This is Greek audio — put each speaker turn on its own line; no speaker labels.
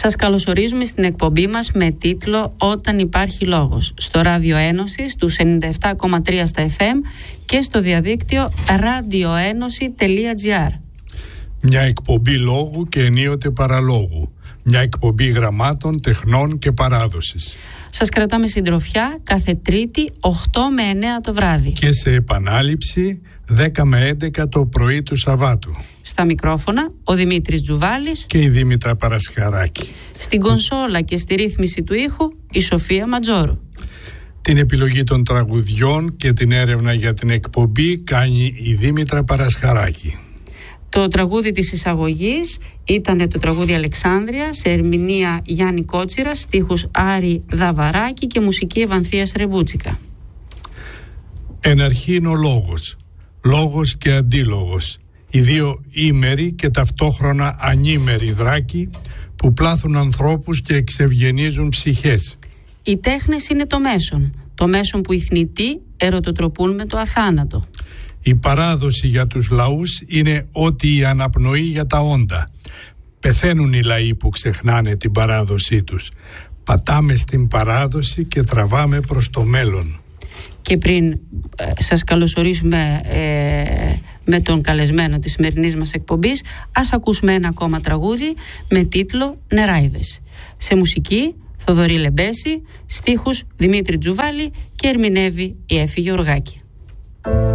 Σας καλωσορίζουμε στην εκπομπή μας με τίτλο «Όταν υπάρχει λόγος» στο Ράδιο Ένωση, στους 97,3 στα FM και στο διαδίκτυο radioenose.gr.
Μια εκπομπή λόγου και ενίοτε παραλόγου. Μια εκπομπή γραμμάτων, τεχνών και παράδοσης.
Σας κρατάμε συντροφιά κάθε Τρίτη 8 με 9 το βράδυ.
Και σε επανάληψη 10 με 11 το πρωί του Σαββάτου.
Στα μικρόφωνα ο Δημήτρης Τζουβάλης
και η Δήμητρα Παρασχαράκη.
Στην κονσόλα και στη ρύθμιση του ήχου η Σοφία Ματζόρου.
Την επιλογή των τραγουδιών και την έρευνα για την εκπομπή κάνει η Δήμητρα Παρασχαράκη.
Το τραγούδι της εισαγωγής ήταν το τραγούδι Αλεξάνδρεια σε ερμηνεία Γιάννη Κότσιρα, στίχους Άρη Δαβαράκη και μουσική Ευανθίας Ρεμπούτσικα.
Εν αρχή είναι ο λόγος, λόγος και αντίλογος, οι δύο ήμεροι και ταυτόχρονα ανήμεροι δράκοι που πλάθουν ανθρώπους και εξευγενίζουν ψυχές.
Οι τέχνες είναι το μέσον που οι θνητοί ερωτοτροπούν με το αθάνατο.
Η παράδοση για τους λαούς είναι ότι η αναπνοή για τα όντα. Πεθαίνουν οι λαοί που ξεχνάνε την παράδοσή τους. Πατάμε στην παράδοση και τραβάμε προς το μέλλον.
Και πριν σας καλωσορίσουμε με τον καλεσμένο της σημερινής μας εκπομπής, ας ακούσουμε ένα ακόμα τραγούδι με τίτλο «Νεράιδες». Σε μουσική Θοδωρή Λεμπέση, στίχους Δημήτρη Τζουβάλη και ερμηνεύει η Έφη Γεωργάκη.